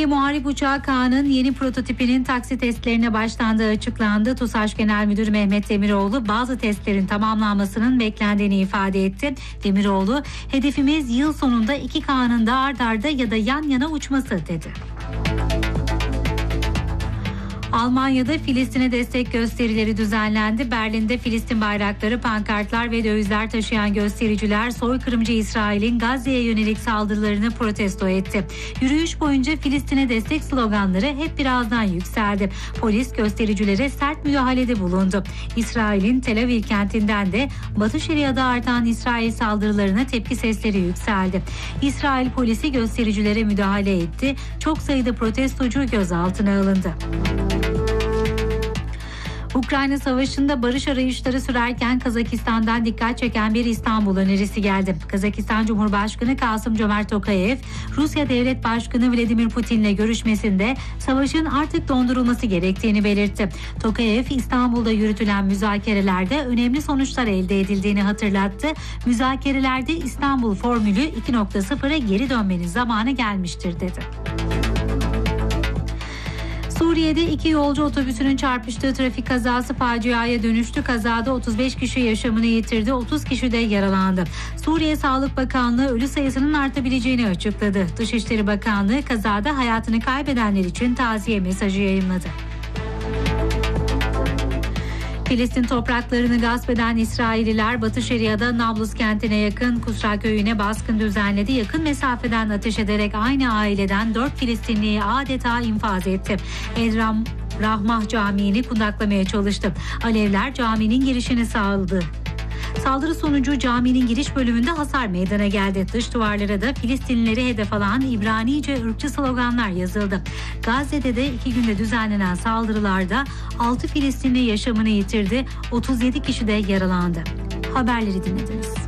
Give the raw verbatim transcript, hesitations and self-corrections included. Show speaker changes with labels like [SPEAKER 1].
[SPEAKER 1] Milli Muharip Uçağı K'nın yeni prototipinin taksi testlerine başlandığı açıklandı. TUSAŞ Genel Müdürü Mehmet Demiroğlu bazı testlerin tamamlanmasının beklendiğini ifade etti. Demiroğlu, hedefimiz yıl sonunda iki K'nın da ard arda ya da yan yana uçması dedi. Almanya'da Filistin'e destek gösterileri düzenlendi. Berlin'de Filistin bayrakları, pankartlar ve dövizler taşıyan göstericiler soykırımcı İsrail'in Gazze'ye yönelik saldırılarını protesto etti. Yürüyüş boyunca Filistin'e destek sloganları hep birazdan yükseldi. Polis göstericilere sert müdahalede bulundu. İsrail'in Tel Aviv kentinden de Batı Şeria'da artan İsrail saldırılarına tepki sesleri yükseldi. İsrail polisi göstericilere müdahale etti. Çok sayıda protestocu gözaltına alındı. Ukrayna Savaşı'nda barış arayışları sürerken Kazakistan'dan dikkat çeken bir İstanbul önerisi geldi. Kazakistan Cumhurbaşkanı Kasım-Cömert Tokayev, Rusya Devlet Başkanı Vladimir Putin'le görüşmesinde savaşın artık dondurulması gerektiğini belirtti. Tokayev, İstanbul'da yürütülen müzakerelerde önemli sonuçlar elde edildiğini hatırlattı. Müzakerelerde İstanbul Formülü iki nokta sıfıra geri dönmenin zamanı gelmiştir dedi. Suriye'de iki yolcu otobüsünün çarpıştığı trafik kazası faciaya dönüştü. Kazada otuz beş kişi yaşamını yitirdi, otuz kişi de yaralandı. Suriye Sağlık Bakanlığı ölü sayısının artabileceğini açıkladı. Dışişleri Bakanlığı kazada hayatını kaybedenler için taziye mesajı yayınladı. Filistin topraklarını gasp eden İsrailliler Batı Şeria'da Nablus kentine yakın Kusra köyüne baskın düzenledi. Yakın mesafeden ateş ederek aynı aileden dört Filistinliyi adeta infaz etti. El Rahmah Camii'ni kundaklamaya çalıştı. Alevler caminin girişini sağladı. Saldırı sonucu caminin giriş bölümünde hasar meydana geldi. Dış duvarlara da Filistinlileri hedef alan İbranice ırkçı sloganlar yazıldı. Gazze'de de iki günde düzenlenen saldırılarda altı Filistinli yaşamını yitirdi, otuz yedi kişi de yaralandı. Haberleri dinlediniz.